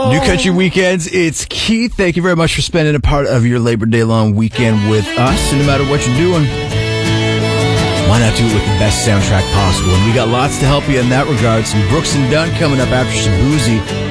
New Country Weekends, it's Keith. Thank you very much for spending a part of your Labor Day long weekend with us. And no matter what you're doing, why not do it with the best soundtrack possible? And we got lots to help you in that regard. Some Brooks and Dunn coming up after some Boozy.